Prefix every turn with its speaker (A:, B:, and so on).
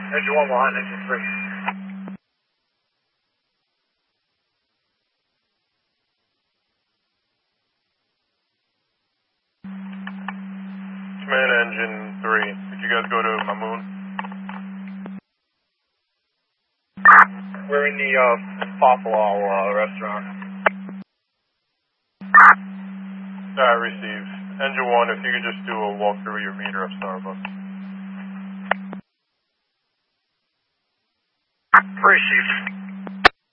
A: Engine 1 behind engine 3.
B: Command engine 3, did you guys go to Mamoon?
A: We're in the Fafalal restaurant.
B: Alright, received. Engine 1, if you could just do a walkthrough of your meter of Starbucks.
A: Received.